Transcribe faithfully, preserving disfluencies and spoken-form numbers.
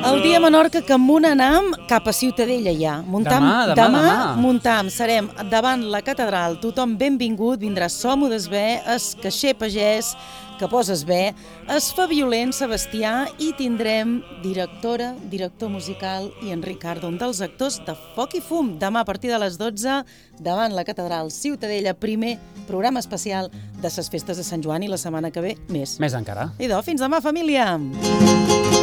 El dia a Menorca que amunt anam cap a Ciutadella ja. Muntam, Demà, demà, demà, demà. muntam, serem davant la catedral, tothom benvingut, vindrà Som-ho d'Esbé, es Caixer Pagès, que poses bé, es fa violent Sebastià i tindrem directora, director musical i en Ricardo, un dels actors de Foc i Fum. Demà a partir de les dotze, davant la catedral Ciutadella, primer programa especial de ses festes de Sant Joan i la setmana que ve més. Més encara. Idò, fins demà, família!